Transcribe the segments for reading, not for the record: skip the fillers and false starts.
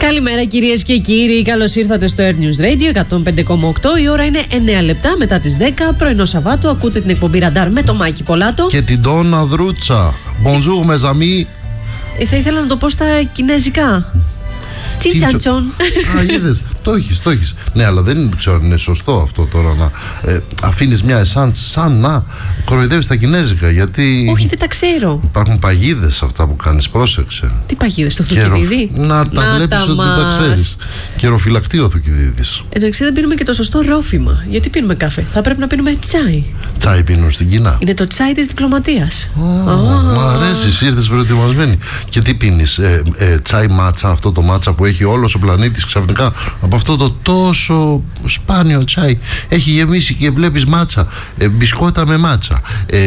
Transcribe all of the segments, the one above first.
Καλημέρα κυρίες και κύριοι, καλώς ήρθατε στο Air News Radio 105,8. Η ώρα είναι 9 λεπτά μετά τις 10, πρωινό Σαββάτου. Ακούτε την εκπομπή Ραντάρ με το Μάκη Πολάτο και την Ντόνα Δρούτσα. Bonjour mes amis. Θα ήθελα να το πω στα κινέζικα. Τσιτσαντσον. Α, είδες, το έχεις. Ναι, αλλά δεν ξέρω αν είναι σωστό αυτό τώρα να αφήνεις μια εσάν σαν να κοροϊδεύεις τα κινέζικα, γιατί... Όχι, δεν τα ξέρω. Υπάρχουν παγίδες αυτά που κάνεις, πρόσεξε. Τι παγίδες, το Θουκυδίδη? Να τα βλέπεις ότι δεν τα ξέρεις. Καιροφυλακτεί ο Θουκυδίδης. Εντάξει, δεν πίνουμε και το σωστό ρόφημα. Γιατί πίνουμε καφέ? Θα πρέπει να πίνουμε τσάι. Τσάι πίνουν στην Κίνα. Είναι το τσάι της διπλωματίας. Μ' αρέσει, ήρθες προετοιμασμένη. Και τι πίνεις, τσάι μάτσα, αυτό το μάτσα που έχει όλος ο πλανήτης ξαφνικά από αυτό το τόσο σπάνιο τσάι έχει γεμίσει και βλέπεις μάτσα, μπισκότα με μάτσα,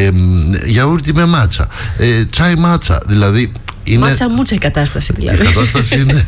γιαούρτι με μάτσα, τσάι μάτσα, δηλαδή είναι... Μάτσα μούτσα η κατάσταση δηλαδή. Η κατάσταση είναι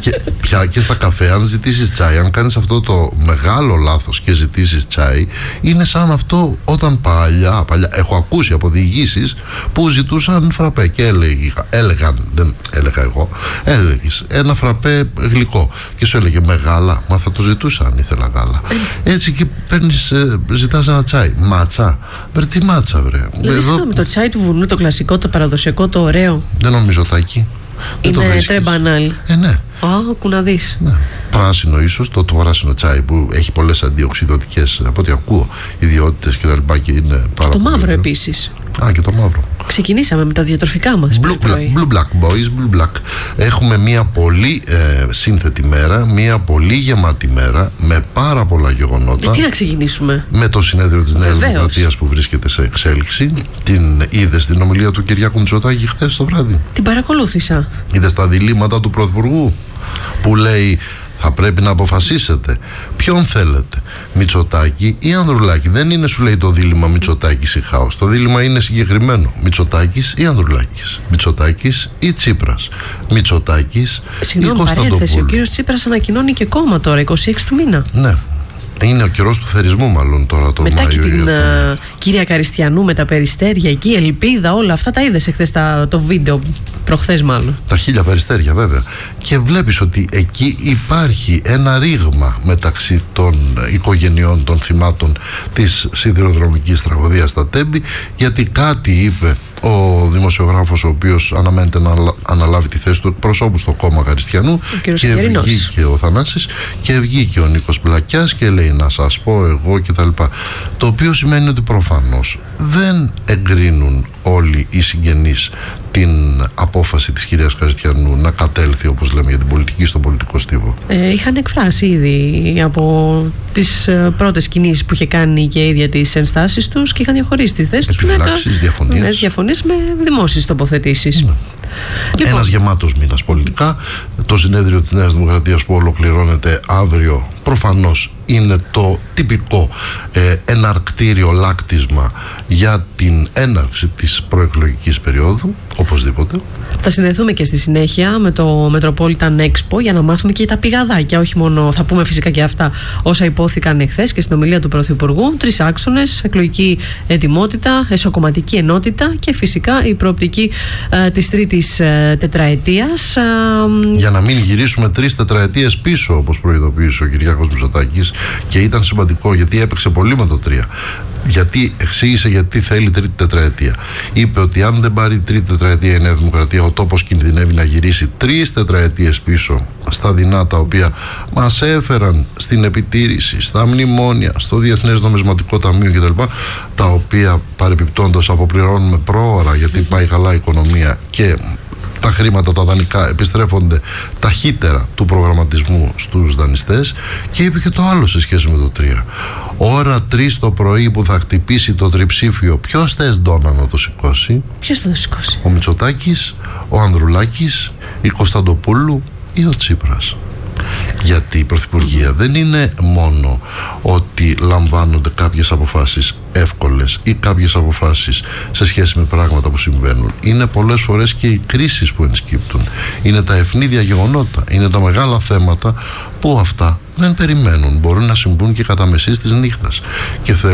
πια και στα καφέ, αν ζητήσεις τσάι, αν κάνεις αυτό το μεγάλο λάθος και ζητήσεις τσάι, είναι σαν αυτό όταν παλιά έχω ακούσει από διηγήσεις που ζητούσαν φραπέ και έλεγαν, δεν έλεγα εγώ, έλεγες ένα φραπέ γλυκό και σου έλεγε με γάλα, μα θα το ζητούσα αν ήθελα γάλα. Έτσι και παίρνεις, ζητάς ένα τσάι, μάτσα, βρε τι μάτσα βρε. Δηλαδή το τσάι του βουνού, το κλασικό, το παραδοσιακό, το ωραίο. Δεν νομίζω τάκι. Είναι τρεμπανάλ. Ναι. Ακού να δεις. Ναι. Πράσινο ίσως, το πράσινο τσάι που έχει πολλές αντιοξυδοτικές, από ό,τι ακούω, ιδιότητες και τα λοιπά και είναι πάρα το πολύ μαύρο ωραίο. Επίσης. Και το μαύρο. Ξεκινήσαμε με τα διατροφικά μας. Blue Black Boys, Blue Black. Έχουμε μια πολύ σύνθετη μέρα, μια πολύ γεμάτη μέρα, με πάρα πολλά γεγονότα. Τι να ξεκινήσουμε? Με το συνέδριο της Νέας Δημοκρατίας που βρίσκεται σε εξέλιξη. Την είδες την ομιλία του Κυριάκου Μητσοτάκη χθες το βράδυ? Την παρακολούθησα. Είδες τα διλήμματα του Πρωθυπουργού που λέει θα πρέπει να αποφασίσετε ποιον θέλετε, Μητσοτάκη ή Ανδρουλάκη. Δεν είναι, σου λέει, το δίλημμα Μητσοτάκης ή Χάος. Το δίλημμα είναι συγκεκριμένο. Μητσοτάκης ή Ανδρουλάκης, Μητσοτάκης ή Τσίπρας, Μητσοτάκης ή Κωνσταντοπούλου. Παρένθεση, ο κύριος Τσίπρας ανακοινώνει και κόμμα τώρα, 26 του μήνα. Ναι. Είναι ο καιρός του θερισμού, μάλλον τώρα το μετά Μάιο. Μετά και την κυρία Καριστιανού με τα περιστέρια εκεί, ελπίδα, όλα αυτά τα είδες εχθές το βίντεο, προχθές μάλλον. Τα 1000 περιστέρια βέβαια. Και βλέπεις ότι εκεί υπάρχει ένα ρήγμα μεταξύ των οικογενειών των θυμάτων της σιδηροδρομικής τραγωδίας στα Τέμπη, γιατί κάτι είπε ο δημοσιογράφος ο οποίος αναμένεται να αναλάβει τη θέση του εκπροσώπου στο κόμμα Καριστιανού, και βγήκε ο Θανάσης και βγήκε ο Νίκος Πλακιάς και λέει να σας πω εγώ κτλ. Το οποίο σημαίνει ότι προφανώς δεν εγκρίνουν όλοι οι συγγενείς την απόφαση της κυρίας Καριστιανού να κατέλθει, όπως λέμε, για την πολιτική στον πολιτικό στίβο. Είχαν εκφράσει ήδη από τις πρώτες κινήσεις που είχε κάνει και η ίδια τις ενστάσεις τους και είχαν διαχωρίσει τη θέση τους. Επιφυλάξεις, διαφωνίες με δημόσιες τοποθετήσεις. Ναι. Λοιπόν, ένας γεμάτος μήνας πολιτικά. Το συνέδριο της Νέας Δημοκρατίας που ολοκληρώνεται αύριο προφανώς είναι το τυπικό εναρκτήριο λάκτισμα για την έναρξη της προεκλογικής περίοδου, οπωσδήποτε. Θα συνδεθούμε και στη συνέχεια με το Metropolitan Expo για να μάθουμε και τα πηγαδάκια. Όχι μόνο, θα πούμε φυσικά και αυτά όσα υπόθηκαν εχθές και στην ομιλία του Πρωθυπουργού. 3 άξονες: εκλογική ετοιμότητα, εσωκομματική ενότητα και φυσικά η προοπτική της τρίτης τετραετίας. Για να μην γυρίσουμε 3 τετραετίες πίσω, όπως προειδοποίησε ο Κυριάκος Μητσοτάκης, και ήταν σημαντικό γιατί έπαιξε πολύ με το 3. Γιατί εξήγησε γιατί θέλει τρίτη τετραετία. Είπε ότι αν δεν πάρει τρίτη τετραετία η Νέα Δημοκρατία, ο τόπος κινδυνεύει να γυρίσει 3 τετραετίες πίσω στα δεινά τα οποία μας έφεραν στην επιτήρηση, στα μνημόνια, στο Διεθνές Νομισματικό Ταμείο κτλ. Τα οποία παρεπιπτόντως αποπληρώνουμε πρόωρα γιατί πάει καλά η οικονομία και τα χρήματα τα δανεικά επιστρέφονται ταχύτερα του προγραμματισμού στους δανειστές. Και είπε και το άλλο σε σχέση με το 3. Ώρα 3 το πρωί που θα χτυπήσει το τριψήφιο, ποιος θες, Ντόνα, να το σηκώσει? Ποιος θα το σηκώσει? Ο Μητσοτάκης, ο Ανδρουλάκης, η Κωνσταντοπούλου ή ο Τσίπρας? Γιατί η Πρωθυπουργία δεν είναι μόνο ότι λαμβάνονται κάποιες αποφάσεις εύκολες ή κάποιες αποφάσεις σε σχέση με πράγματα που συμβαίνουν. Είναι πολλές φορές και οι κρίσεις που ενσκύπτουν. Είναι τα ευνίδια γεγονότα. Είναι τα μεγάλα θέματα που αυτά δεν περιμένουν. Μπορούν να συμβούν και κατά μεσής της νύχτας και θέλουν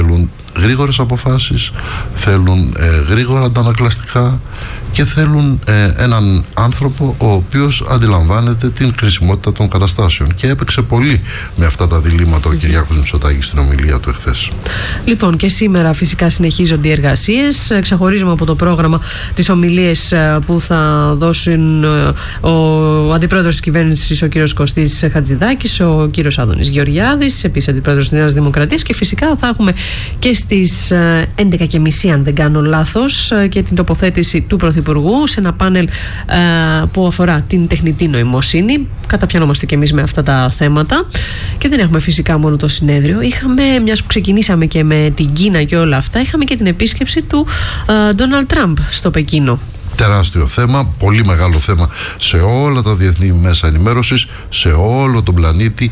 γρήγορες αποφάσεις, θέλουν γρήγορα αντανακλαστικά και θέλουν έναν άνθρωπο ο οποίος αντιλαμβάνεται την χρησιμότητα των καταστάσεων, και έπαιξε πολύ με αυτά τα διλήμματα ο Κυριάκος Μητσοτάκης στην ομιλία του εχθές. Λοιπόν, και σήμερα φυσικά συνεχίζονται οι εργασίες. Ξεχωρίζουμε από το πρόγραμμα τις ομιλίες που θα δώσουν ο αντιπρόεδρος της κυβέρνησης, ο κύριος Κωστής Χατζηδάκης, ο κύριος Άδωνης Γεωργιάδης, επίσης αντιπρόεδρος της Νέας Δημοκρατίας, και φυσικά θα έχουμε και στις 11.30, αν δεν κάνω λάθος, και την τοποθέτηση του Πρωθυπουργού σε ένα πάνελ που αφορά την τεχνητή νοημοσύνη. Καταπιανόμαστε και εμείς με αυτά τα θέματα. Και δεν έχουμε φυσικά μόνο το συνέδριο. Είχαμε, μιας που ξεκινήσαμε και με την Κίνα και όλα αυτά, είχαμε και την επίσκεψη του Ντόναλντ Τραμπ στο Πεκίνο. Τεράστιο θέμα, πολύ μεγάλο θέμα σε όλα τα διεθνή μέσα ενημέρωσης, σε όλο τον πλανήτη,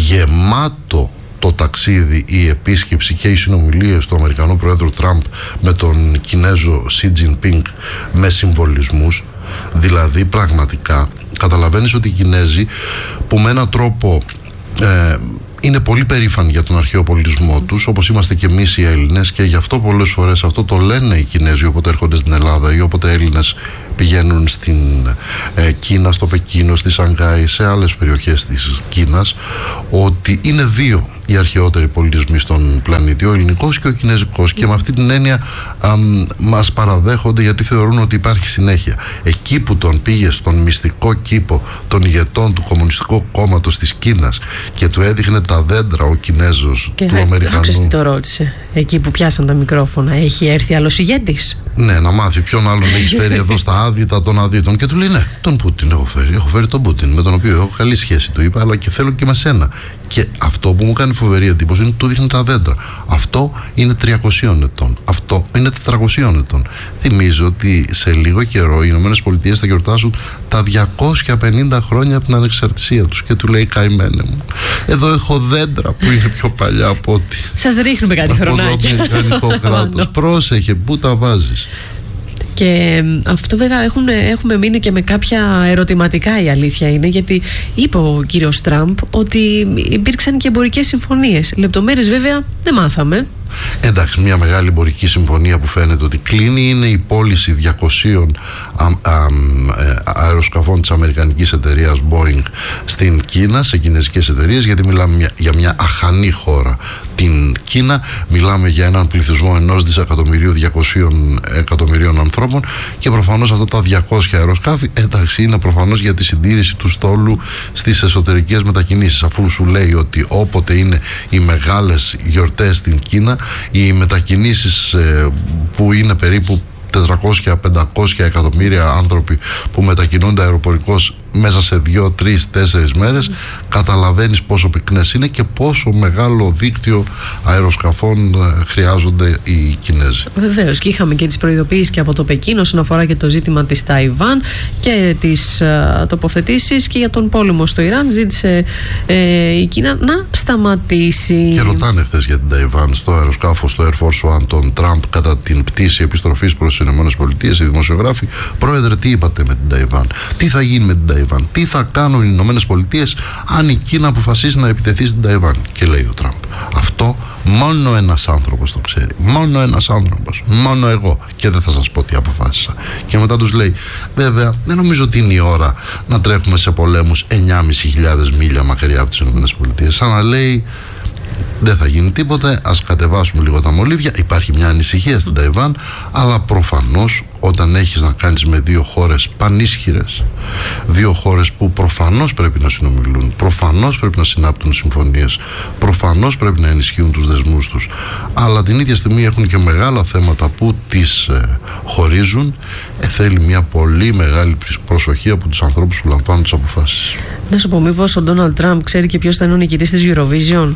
γεμάτο το ταξίδι, η επίσκεψη και οι συνομιλίες του Αμερικανού Προέδρου Τραμπ με τον Κινέζο Σι Τζινπίνγκ με συμβολισμούς. Δηλαδή πραγματικά καταλαβαίνεις ότι οι Κινέζοι, που με έναν τρόπο είναι πολύ περήφανοι για τον αρχαίο πολιτισμό τους, όπως είμαστε και εμείς οι Έλληνες, και γι' αυτό πολλές φορές αυτό το λένε οι Κινέζοι όποτε έρχονται στην Ελλάδα ή όποτε Έλληνες πηγαίνουν στην Κίνα, στο Πεκίνο, στη Σανγκάη, σε άλλες περιοχές της Κίνας, ότι είναι δύο οι αρχαιότεροι πολιτισμοί στον πλανήτη, ο ελληνικός και ο κινέζικος, και με αυτή την έννοια μας παραδέχονται, γιατί θεωρούν ότι υπάρχει συνέχεια. Εκεί που τον πήγε στον μυστικό κήπο των ηγετών του Κομμουνιστικού Κόμματος της Κίνας και του έδειχνε τα δέντρα ο Κινέζος του Αμερικανού. Άκουσες τι το ρώτησε, εκεί που πιάσαν τα μικρόφωνα, έχει έρθει άλλος ηγέτης? Ναι, να μάθει ποιον άλλον έχει φέρει εδώ στα άδυτα των αδύτων. Και του λέει, ναι, τον Πούτιν έχω φέρει. Έχω φέρει τον Πούτιν, με τον οποίο έχω καλή σχέση, του είπα, αλλά και θέλω και με σένα. Και αυτό που μου κάνει φοβερή εντύπωση είναι ότι του δείχνει τα δέντρα. Αυτό είναι 300 ετών. Αυτό είναι 400 ετών. Θυμίζω ότι σε λίγο καιρό οι ΗΠΑ θα γιορτάσουν τα 250 χρόνια από την ανεξαρτησία τους. Και του λέει, καημένε μου, εδώ έχω δέντρα που είναι πιο παλιά από ό,τι. Σας ρίχνουμε κάτι χρονάκι. Από το αμερικανικό κράτος. Πρόσεχε, πού τα βάζεις. Και αυτό βέβαια έχουμε μείνει και με κάποια ερωτηματικά, η αλήθεια είναι, γιατί είπε ο κύριος Τραμπ ότι υπήρξαν και εμπορικές συμφωνίες. Λεπτομέρειες βέβαια δεν μάθαμε. Εντάξει, μια μεγάλη εμπορική συμφωνία που φαίνεται ότι κλείνει είναι η πώληση 200 αεροσκαφών της αμερικανικής εταιρείας Boeing στην Κίνα, σε κινέζικες εταιρείες, γιατί μιλάμε για μια αχανή χώρα, την Κίνα. Μιλάμε για έναν πληθυσμό 1.200.000.000 εκατομμυρίων ανθρώπων, και προφανώς αυτά τα 200 αεροσκάφη, εντάξει, είναι προφανώς για τη συντήρηση του στόλου στις εσωτερικές μετακινήσεις, αφού σου λέει ότι όποτε είναι οι μεγάλες γιορτές στην Κίνα, οι μετακινήσεις που είναι περίπου 400-500 εκατομμύρια άνθρωποι που μετακινούνται αεροπορικώς μέσα σε 2, 3, 4 μέρες, καταλαβαίνεις πόσο πυκνές είναι και πόσο μεγάλο δίκτυο αεροσκαφών χρειάζονται οι Κινέζοι. Βεβαίως, και είχαμε και τις προειδοποιήσεις και από το Πεκίνο όσον αφορά και το ζήτημα της Ταϊβάν και τις τοποθετήσεις, και για τον πόλεμο στο Ιράν ζήτησε η Κίνα να σταματήσει. Και ρωτάνε χθες για την Ταϊβάν στο αεροσκάφος, στο Air Force One των Τραμπ, κατά την πτήση επιστροφής προς τις ΗΠΑ, οι δημοσιογράφοι, πρόεδρε, τι είπατε με την Ταϊβάν, τι θα γίνει με την Ταϊβάν, τι θα κάνουν οι Ηνωμένες Πολιτείες αν η Κίνα αποφασίσει να επιτεθεί στην Ταϊβάν? Και λέει ο Τραμπ, αυτό μόνο ένας άνθρωπος το ξέρει, μόνο ένας άνθρωπος, μόνο εγώ, και δεν θα σας πω τι αποφάσισα. Και μετά τους λέει, βέβαια δεν νομίζω ότι είναι η ώρα να τρέχουμε σε πολέμους 9.500 μίλια μακριά από τις Ηνωμένες Πολιτείες. Σαν να λέει, δεν θα γίνει τίποτε, ας κατεβάσουμε λίγο τα μολύβια. Υπάρχει μια ανησυχία στην Ταϊβάν, αλλά προφανώς όταν έχεις να κάνεις με δύο χώρες πανίσχυρες, δύο χώρες που προφανώς πρέπει να συνομιλούν, προφανώς πρέπει να συνάπτουν συμφωνίες, προφανώς πρέπει να ενισχύουν τους δεσμούς τους, αλλά την ίδια στιγμή έχουν και μεγάλα θέματα που τις χωρίζουν, θέλει μια πολύ μεγάλη προσοχή από τους ανθρώπους που λαμβάνουν τις αποφάσεις. Να σου πω, μήπως ο Ντόναλντ Τραμπ ξέρει και ποιος θα είναι ο νικητής της Eurovision?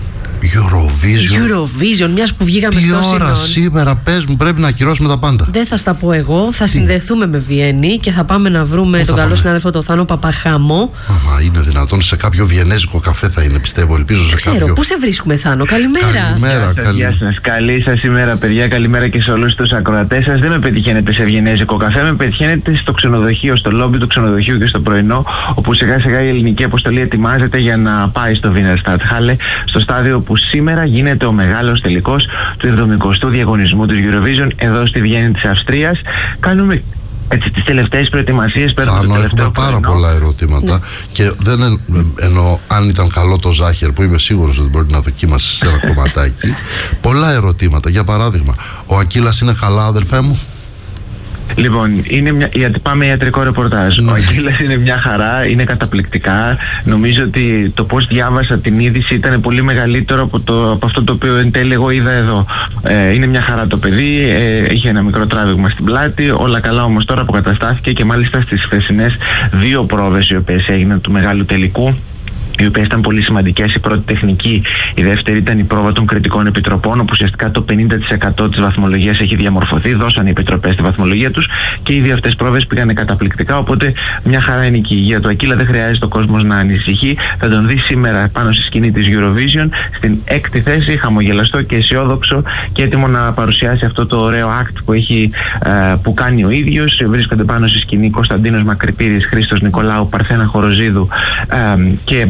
Eurovision, μιας που βγήκαμε τι ώρα σήμερα, πες μου, πρέπει να ακυρώσουμε τα πάντα. Δεν θα στα πω εγώ, θα συνδεθούμε με Βιέννη και θα πάμε να βρούμε τον καλό συνάδελφο τον Θάνο Παπαχάμο. Μα είναι δυνατόν? Σε κάποιο βιενέζικο καφέ θα είναι, πιστεύω, ελπίζω σε κάποιο. Ξέρω, πού σε βρίσκουμε, Θάνο? Καλημέρα. Γεια σας, καλή σας ημέρα, παιδιά. Καλημέρα και σε όλους τους ακροατές σας. Δεν με πετυχαίνετε σε βιενέζικο καφέ, με πετυχαίνετε στο ξενοδοχείο, στο λόμπι του ξενοδοχείου και στο πρωινό, όπου σιγά σιγά η ελληνική αποστολή ετοιμάζεται για να πάει στο Wiener Stadthalle, στο στάδιο όπου σήμερα γίνεται ο μεγάλος τελικός του 70ου διαγωνισμού του Eurovision εδώ στη Βιέννη της Αυστρίας. Κάνουμε έτσι τις τελευταίες προετοιμασίες. Έχουμε πάρα πολλά ερωτήματα και δεν εννοώ αν ήταν καλό το ζάχερ, που είμαι σίγουρος ότι μπορεί να δοκίμασει σε ένα κομματάκι. Πολλά ερωτήματα. Για παράδειγμα, ο Ακύλας είναι καλά, αδελφέ μου? Λοιπόν, πάμε ιατρικό ρεπορτάζ. Ο Ακύλας είναι μια χαρά, είναι καταπληκτικά. Νομίζω ότι το πώς διάβασα την είδηση ήταν πολύ μεγαλύτερο από αυτό το οποίο εν τέλει εγώ είδα εδώ. Είναι μια χαρά το παιδί, είχε ένα μικρό τράβηγμα στην πλάτη, όλα καλά, όμως τώρα αποκαταστάθηκε και μάλιστα στις χθεσινές 2 πρόβες οι οποίες έγιναν του μεγάλου τελικού, οι οποίες ήταν πολύ σημαντικές. Η πρώτη τεχνική, η δεύτερη ήταν η πρόβα των κριτικών επιτροπών, όπου ουσιαστικά το 50% της βαθμολογίας έχει διαμορφωθεί, δώσαν οι επιτροπές τη βαθμολογία τους και οι δύο αυτές πρόβες πήγανε καταπληκτικά. Οπότε μια χαρά είναι και η υγεία του Ακύλα, δεν χρειάζεται ο κόσμος να ανησυχεί. Θα τον δει σήμερα πάνω στη σκηνή της Eurovision, στην 6η θέση, χαμογελαστό και αισιόδοξο και έτοιμο να παρουσιάσει αυτό το ωραίο act που κάνει ο ίδιος. Βρίσκονται πάνω στη σκηνή Κωνσταντίνος Μακρυπίδης, Χρήστος Νικολάου, Παρθένα Χοροζίδου και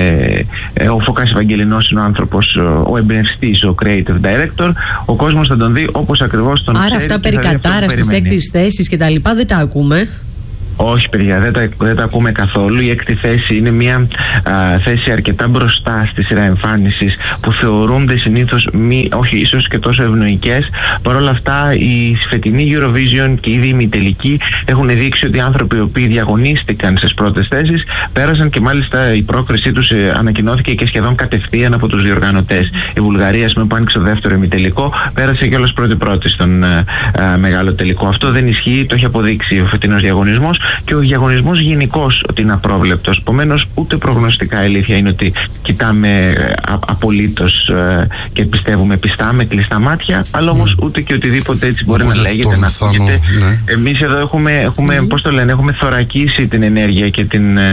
ο Φωκάς Ευαγγελινός είναι ο άνθρωπος, ο εμπνευστής, ο creative director. Ο κόσμος θα τον δει όπως ακριβώς τον ξέρει. Άρα αυτά περί κατάρας της 6ης θέσης και τα λοιπά δεν τα ακούμε? Όχι παιδιά, δεν τα ακούμε καθόλου. Η 6η θέση είναι μια θέση αρκετά μπροστά στη σειρά εμφάνισης, που θεωρούνται συνήθως όχι ίσως και τόσο ευνοϊκές. Παρ' όλα αυτά η φετινή Eurovision και ήδη η ημιτελική έχουν δείξει ότι οι άνθρωποι οι οποίοι διαγωνίστηκαν στις πρώτες θέσεις πέρασαν και μάλιστα η πρόκρισή τους ανακοινώθηκε και σχεδόν κατευθείαν από τους διοργανωτές. Η Βουλγαρία, που άνοιξε το δεύτερο ημιτελικό, πέρασε κιόλας πρώτη στον μεγάλο τελικό. Αυτό δεν ισχύει, το έχει αποδείξει ο φετινός διαγωνισμός. Και ο διαγωνισμός γενικώς ότι είναι απρόβλεπτος. Επομένως, ούτε προγνωστικά η αλήθεια είναι ότι κοιτάμε απολύτως και πιστεύουμε πιστά με κλειστά μάτια, αλλά όμως ούτε και οτιδήποτε έτσι μπορεί να λέγεται, να ακούγεται. Εμείς εδώ έχουμε πώς το λένε, έχουμε θωρακίσει την ενέργεια και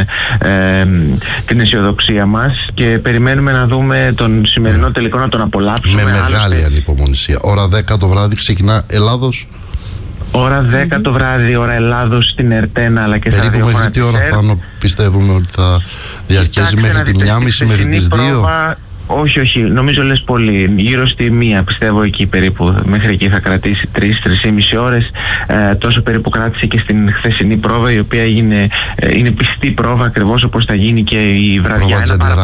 την αισιοδοξία μας και περιμένουμε να δούμε τον σημερινό τελικό, να τον απολαύσουμε. Με μεγάλη ανυπομονησία. Ώρα 10 το βράδυ ξεκινά Ελλάδος. Ώρα 10 το βράδυ, ώρα Ελλάδος στην Ερτένα, αλλά και στα δύο. Περίπου μέχρι τι ώρα πιστεύουμε ότι θα διαρκέσει? Μέχρι τη 1:30, μέχρι τις 2? Όχι, νομίζω λες πολύ. Γύρω στη 1 πιστεύω, εκεί περίπου. Μέχρι εκεί θα κρατήσει 3-3,5 ώρες. Τόσο περίπου κράτησε και στην χθεσινή πρόβα, η οποία είναι πιστή πρόβα, ακριβώς όπως θα γίνει και η βραδιά.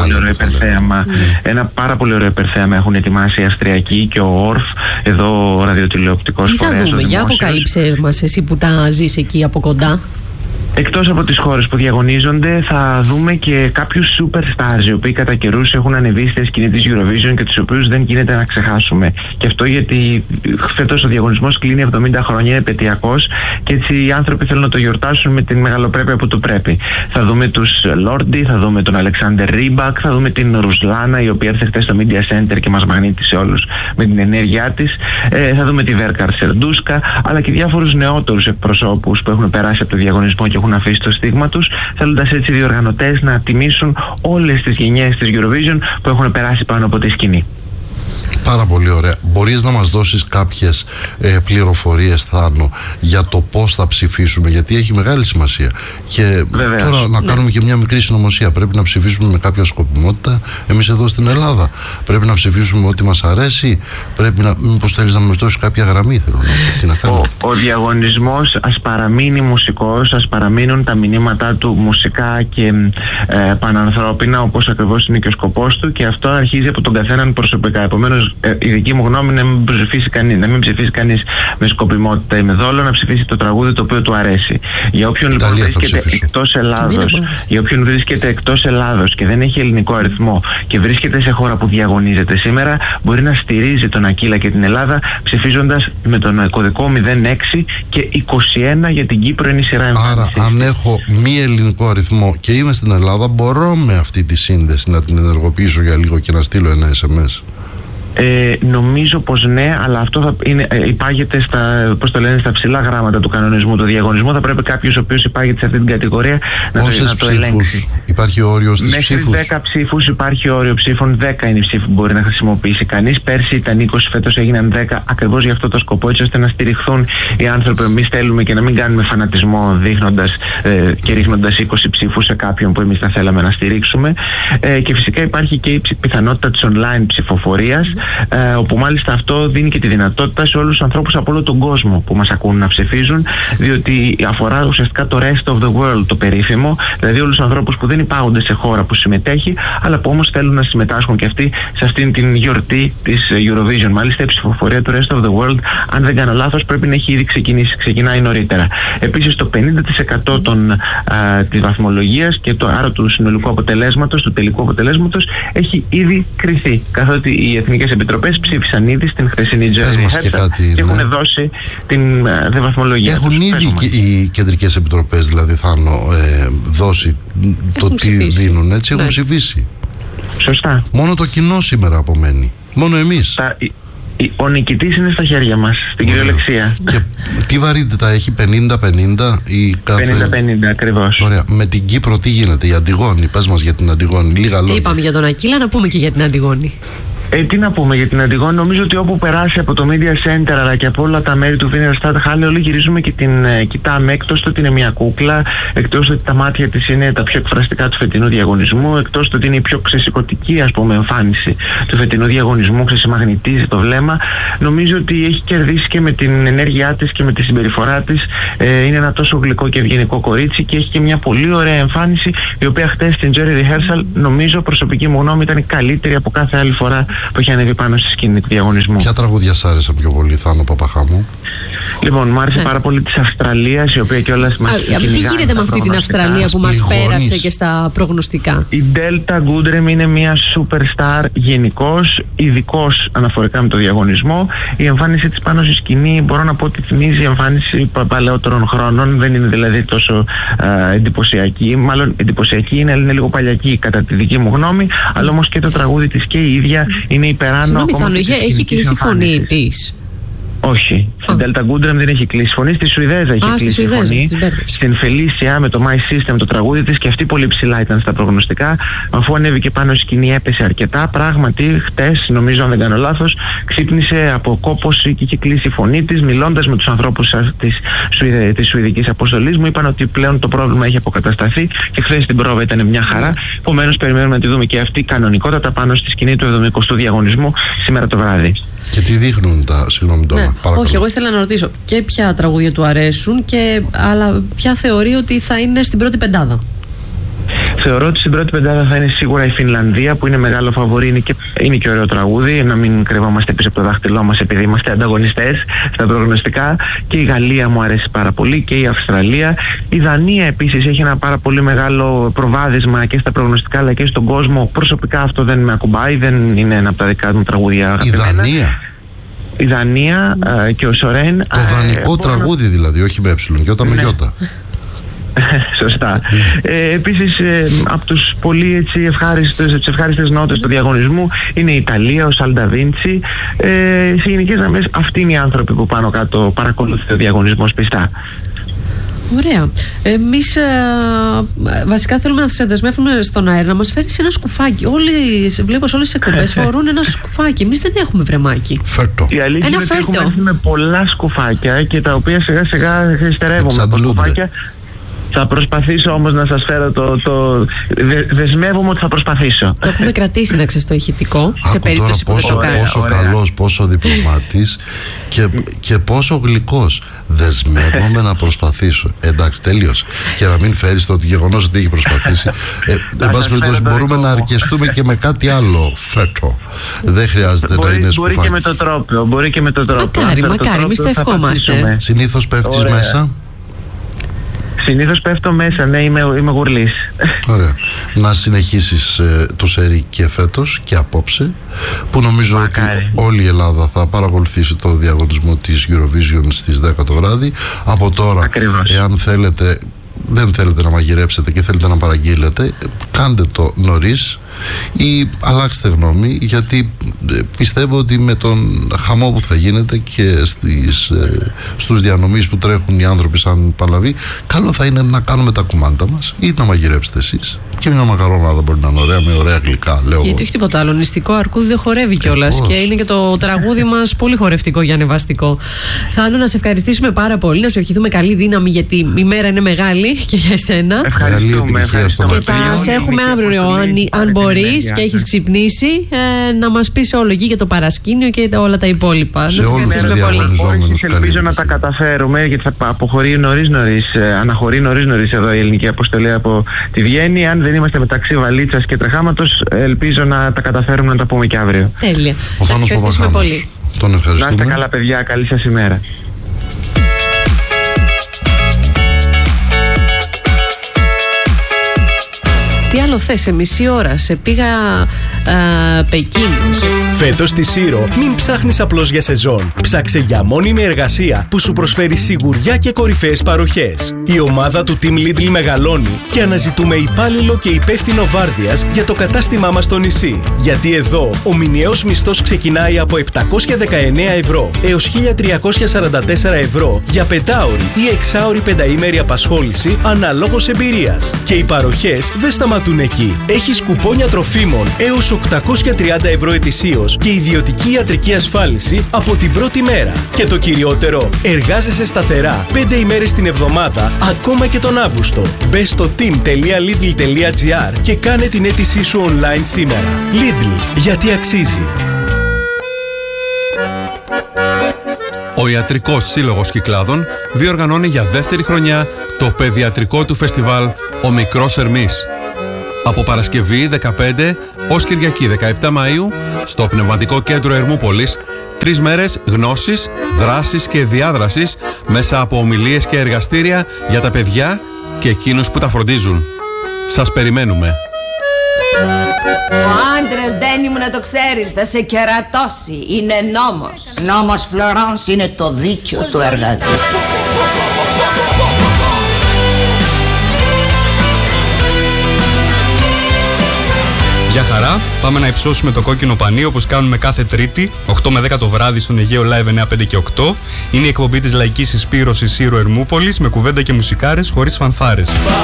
Ένα πάρα πολύ ωραίο υπερθέαμα έχουν ετοιμάσει οι Αυστριακοί και ο ΟΡΦ, εδώ ο ραδιοτηλεοπτικός φορέας. Τι θα δούμε, για αποκάλυψε μας εσύ που τα ζεις εκεί από κοντά. Εκτός από τις χώρες που διαγωνίζονται, θα δούμε και κάποιους superstars οι οποίοι κατά καιρούς έχουν ανεβεί στη σκηνή της Eurovision και τους οποίους δεν γίνεται να ξεχάσουμε. Και αυτό γιατί φέτος ο διαγωνισμός κλείνει 70 χρόνια, είναι επαιτειακός και έτσι οι άνθρωποι θέλουν να το γιορτάσουν με την μεγαλοπρέπεια που του πρέπει. Θα δούμε τους Lordi, θα δούμε τον Αλεξάντερ Ρίμπακ, θα δούμε την Ρουσλάνα, η οποία έρθε χτες στο Media Center και μας μαγνήτησε όλους με την ενέργειά της. Θα δούμε τη Βέρκαρ Σερντούσκα, αλλά και διάφορους νεότερους εκπροσώπους που έχουν περάσει από το διαγωνισμό και έχουν αφήσει το στίγμα τους, θέλοντας έτσι οι διοργανωτές να τιμήσουν όλες τις γενιές της Eurovision που έχουν περάσει πάνω από τη σκηνή. Πάρα πολύ ωραία. Μπορείς να μας δώσεις κάποιες πληροφορίες, Θάνο, για το πώς θα ψηφίσουμε? Γιατί έχει μεγάλη σημασία. Και βεβαίως, τώρα να κάνουμε και μια μικρή συνωμοσία. Πρέπει να ψηφίσουμε με κάποια σκοπιμότητα. Εμείς εδώ στην Ελλάδα πρέπει να ψηφίσουμε ό,τι μας αρέσει. Πρέπει να. Μήπως θέλεις να μας δώσεις κάποια γραμμή? Θέλω να πω. Τι να κάνουμε. Ο διαγωνισμός ας παραμείνει μουσικός, ας παραμείνουν τα μηνύματά του μουσικά και πανανθρώπινα, όπως ακριβώς είναι και ο σκοπός του, και αυτό αρχίζει από τον καθέναν προσωπικά. Επομένως, η δική μου γνώμη είναι να μην ψηφίσει κανείς με σκοπιμότητα ή με δόλο, να ψηφίσει το τραγούδι το οποίο του αρέσει. Για όποιον λοιπόν βρίσκεται εκτός Ελλάδος, και δεν έχει ελληνικό αριθμό και βρίσκεται σε χώρα που διαγωνίζεται σήμερα, μπορεί να στηρίζει τον Ακύλα και την Ελλάδα ψηφίζοντας με τον κωδικό 06 και 21 για την Κύπρο, είναι η σειρά εμφάνισης. Άρα, αν έχω μη ελληνικό αριθμό και είμαι στην Ελλάδα, μπορώ με αυτή τη σύνδεση να την ενεργοποιήσω για λίγο και να στείλω ένα SMS? Νομίζω πως ναι, αλλά αυτό θα υπάγεται στα ψηλά γράμματα του κανονισμού. Το διαγωνισμό θα πρέπει κάποιος ο οποίος υπάγεται σε αυτή την κατηγορία να το ελέγξει. Υπάρχει όριο στις ψήφους? Μέχρι 10 ψήφους υπάρχει όριο ψήφων. 10 είναι οι ψήφοι που μπορεί να χρησιμοποιήσει κανείς. Πέρσι ήταν 20, φέτος έγιναν 10, ακριβώς για αυτό το σκοπό, έτσι ώστε να στηριχθούν οι άνθρωποι. Εμείς θέλουμε και να μην κάνουμε φανατισμό δείχνοντας και ρίχνοντας 20 ψήφους σε κάποιον που εμείς θα θέλαμε να στηρίξουμε. Και φυσικά υπάρχει και η πιθανότητα της online ψηφοφορίας, όπου μάλιστα αυτό δίνει και τη δυνατότητα σε όλους τους ανθρώπους από όλο τον κόσμο που μας ακούν να ψηφίζουν, διότι αφορά ουσιαστικά το rest of the world, το περίφημο, δηλαδή όλους τους ανθρώπους που δεν υπάγονται σε χώρα που συμμετέχει, αλλά που όμως θέλουν να συμμετάσχουν και αυτοί σε αυτήν την γιορτή της Eurovision. Μάλιστα η ψηφοφορία του rest of the world, αν δεν κάνω λάθος, πρέπει να έχει ήδη ξεκινήσει, ξεκινάει νωρίτερα. Επίσης το 50% της βαθμολογίας και άρα του συνολικού αποτελέσματος, του τελικού αποτελέσματος, έχει ήδη κριθεί, καθότι οι εθνικές επιτροπές ψήφισαν ήδη στην χθεσινή Jerry Hershel και έχουν δώσει την βαθμολογία. Έχουν ήδη οι κεντρικές επιτροπές, δηλαδή θα δώσει το τι δίνουν, έτσι, έχουν ψηφίσει. Σωστά. Μόνο το κοινό σήμερα απομένει. Μόνο εμείς. Ο νικητής είναι στα χέρια μας, στην κυριολεξία. Και τι βαρύτητα έχει, 50-50 ή κάθε... 50-50 ακριβώς. Ωραία. Με την Κύπρο τι γίνεται, η Αντιγόνη, πες μας για την Αντιγόνη, λίγα λόγια. Είπαμε για τον Ακύλα, να πούμε και για την Αντιγόνη. Τι να πούμε για την Αντιγόνη, νομίζω ότι όπου περάσει από το Media Center αλλά και από όλα τα μέρη του Wiener Stadthalle, όλοι γυρίζουμε και την κοιτάμε, εκτός ότι είναι μια κούκλα, εκτός ότι τα μάτια της είναι τα πιο εκφραστικά του φετινού διαγωνισμού, εκτός ότι είναι η πιο ξεσηκωτική, ας πούμε, εμφάνιση του φετινού διαγωνισμού, ξεσημαγνητίζει το βλέμμα. Νομίζω ότι έχει κερδίσει και με την ενέργειά της και με τη συμπεριφορά της. Είναι ένα τόσο γλυκό και ευγενικό κορίτσι και έχει και μια πολύ ωραία εμφάνιση, η οποία χτες στην Jerry Hershel, νομίζω, προσωπική μου γνώμη, ήταν καλύτερη από κάθε άλλη φορά που είχε ανέβει πάνω στη σκηνή του διαγωνισμού. Ποια τραγούδια σ' άρεσε πιο πολύ, Θάνο Παπαχάμου? Λοιπόν, μου άρεσε πάρα πολύ της Αυστραλίας, η οποία κιόλας μας κυνηγάει. Τι γίνεται με αυτή την Αυστραλία που μας πέρασε και στα προγνωστικά? Η Delta Goodrem είναι μια superstar γενικώς, ειδικώς αναφορικά με το διαγωνισμό. Η εμφάνιση της πάνω στη σκηνή μπορώ να πω ότι θυμίζει εμφάνιση παλαιότερων χρόνων, δεν είναι δηλαδή τόσο εντυπωσιακή. Μάλλον εντυπωσιακή είναι, αλλά είναι λίγο παλιακή κατά τη δική μου γνώμη, αλλά όμως και το τραγούδι της και η ίδια είναι υπεράνω. Συγγνώμη, Θάνο, έχει κλείσει η φωνή της? Όχι. Στην Delta Goodrem δεν έχει κλείσει φωνή. Στη Σουηδέζα έχει κλείσει φωνή. Στην Felicia με το My System, το τραγούδι της, και αυτή πολύ ψηλά ήταν στα προγνωστικά. Αφού ανέβηκε πάνω στη σκηνή, έπεσε αρκετά. Πράγματι, χτες, νομίζω, αν δεν κάνω λάθος, ξύπνησε από κόπωση και είχε κλείσει η φωνή της. Μιλώντας με τους ανθρώπους της Σουηδικής Αποστολής, μου είπαν ότι πλέον το πρόβλημα έχει αποκατασταθεί και χθες στην πρόβα ήταν μια χαρά. Επομένως, περιμένουμε να τη δούμε και αυτή κανονικότατα πάνω στη σκηνή του 70ου διαγωνισμού σήμερα το βράδυ. Και τι δείχνουν συγγνώμη τώρα, παρακαλώ. Όχι, εγώ ήθελα να ρωτήσω και ποια τραγούδια του αρέσουν, αλλά ποια θεωρεί ότι θα είναι στην πρώτη πεντάδα. Θεωρώ ότι στην πρώτη πεντάδα θα είναι σίγουρα η Φινλανδία, που είναι μεγάλο φαβορί, είναι και ωραίο τραγούδι, να μην κρυβόμαστε πίσω από το δάχτυλό μας επειδή είμαστε ανταγωνιστές στα προγνωστικά. Και η Γαλλία μου αρέσει πάρα πολύ και η Αυστραλία. Η Δανία επίσης έχει ένα πάρα πολύ μεγάλο προβάδισμα και στα προγνωστικά αλλά και στον κόσμο. Προσωπικά αυτό δεν με ακουμπάει, δεν είναι ένα από τα δικά μου τραγούδια αγαπημένα. Η Δανία και ο Σορέν. Το δανεικό τραγούδι δηλαδή, όχι με έψιλον, και όταν με γιώτα. Σωστά. Επίσης, από τους πολύ ευχάριστες νότες του διαγωνισμού είναι η Ιταλία, ο Σαλνταβίντσι. Σε γενικές γραμμές αυτοί είναι οι άνθρωποι που πάνω κάτω παρακολουθεί το διαγωνισμό πιστά. Ωραία. Εμείς βασικά θέλουμε να σε δεσμεύουμε στον αέρα να μας φέρεις ένα σκουφάκι. Βλέπω σε όλες τις εκπομπές φορούν ένα σκουφάκι. Εμείς δεν έχουμε βρεμάκι. Φέρτο. Η αλήθεια είναι ότι έχουμε έρθει με πολλά σκουφάκια και τα οποία σιγά σιγά στερεύουμε από σκουφάκια. Θα προσπαθήσω όμως να σας φέρω δεσμεύομαι ότι θα προσπαθήσω. Το έχουμε κρατήσει, να ξέρεις, το ηχητικό. Σε περίπτωση που δεν το κάνει. Πόσο καλός, πόσο διπλωμάτης και πόσο γλυκός. Δεσμεύομαι να προσπαθήσω. Εντάξει, τελείωσε. Και να μην φέρεις το γεγονός ότι έχει προσπαθήσει. Εν πάση περιπτώσει, μπορούμε να αρκεστούμε και με κάτι άλλο φέτο. Δεν χρειάζεται να είναι σκουφάκι. Μπορεί και με το τρόπο. Μακάρι, εμείς το ευχόμαστε. Συνήθως πέφτεις μέσα? Συνήθως πέφτω μέσα, ναι, είμαι γουρλής. Ωραία. Να συνεχίσεις το σερί και φέτος και απόψε, που νομίζω ότι όλη η Ελλάδα θα παρακολουθήσει το διαγωνισμό της Eurovision στις 10 το βράδυ. Από τώρα, εάν δεν θέλετε να μαγειρέψετε και θέλετε να παραγγείλετε, κάντε το νωρίς ή αλλάξτε γνώμη, γιατί πιστεύω ότι με τον χαμό που θα γίνεται και στους διανομείς που τρέχουν οι άνθρωποι σαν Παλαβή, καλό θα είναι να κάνουμε τα κουμάντα μας ή να μαγειρέψετε εσείς. Και μια μακαρόναδα μπορεί να είναι ωραία, με ωραία γλυκά, λέω. Γιατί όχι τίποτα άλλο. Νηστικό αρκούδι δεν χορεύει κιόλας. Και είναι και το τραγούδι μας πολύ χορευτικό και ανεβαστικό. Θάνο, να σε ευχαριστήσουμε πάρα πολύ, να σου ευχηθούμε καλή δύναμη, γιατί η μέρα είναι μεγάλη και για εσένα. Ευχαριστούμε. Και θα σε έχουμε αύριο, αν μπορείς και έχεις ξυπνήσει, να μας πεις όλο εκεί για το παρασκήνιο και όλα τα υπόλοιπα. Σε όλους τους διαγωνιζόμενους. Ελπίζω να τα καταφέρουμε, γιατί θα αποχωρεί νωρίς, αναχωρεί νωρίς εδώ η ελληνική αποστολή από τη Βιέννη. Αν δεν είμαστε μεταξύ βαλίτσας και τρεχάματος, ελπίζω να τα καταφέρουμε να τα πούμε και αύριο. Τέλεια. Ο Σας ευχαριστούμε πολύ. Τον ευχαριστούμε. Να είστε καλά, παιδιά. Καλή σας ημέρα. Τι άλλο θες, σε μισή ώρα σε πήγα Πεκίνο. Φέτος στη Σύρο μην ψάχνεις απλώς για σεζόν. Ψάξε για μόνιμη εργασία που σου προσφέρει σιγουριά και κορυφαίες παροχές. Η ομάδα του Team Lidl μεγαλώνει και αναζητούμε υπάλληλο και υπεύθυνο βάρδιας για το κατάστημά μας στο νησί. Γιατί εδώ ο μηνιαίος μισθός ξεκινάει από 719 ευρώ έως 1.344 ευρώ για 5ωρη ή 6ωρη πενταήμερη απασχόληση αναλόγως εμπειρίας. Και οι παροχές δεν σταματούν εκεί. Έχεις κουπόνια τροφίμων έως 830 ευρώ ετησίως και ιδιωτική ιατρική ασφάλιση από την πρώτη μέρα. Και το κυριότερο, εργάζεσαι σταθερά 5 ημέρες την εβδομάδα, ακόμα και τον Αύγουστο. Μπες στο team.lidl.gr και κάνε την αίτησή σου online σήμερα. Lidl, γιατί αξίζει. Ο Ιατρικός Σύλλογος Κυκλάδων διοργανώνει για δεύτερη χρονιά το παιδιατρικό του φεστιβάλ «Ο Μικρός Ερμής». Από Παρασκευή 15 ως Κυριακή 17 Μαΐου στο Πνευματικό Κέντρο Ερμούπολης, 3 μέρες γνώσης, δράσης και διάδρασης μέσα από ομιλίες και εργαστήρια για τα παιδιά και εκείνους που τα φροντίζουν. Σας περιμένουμε. Ο άντρας, Ντένι μου, να το ξέρεις, θα σε κερατώσει. Είναι νόμος. Νόμος, Φλωράνς, είναι το δίκαιο του εργάτη. Γεια χαρά, πάμε να υψώσουμε το κόκκινο πανί όπως κάνουμε κάθε Τρίτη, 8 με 10 το βράδυ στον Αιγαίο Live 9, 5 και 8. Είναι η εκπομπή της Λαϊκής Συσπήρωσης Σύρου Ερμούπολης με κουβέντα και μουσικάρες χωρίς φανφάρες.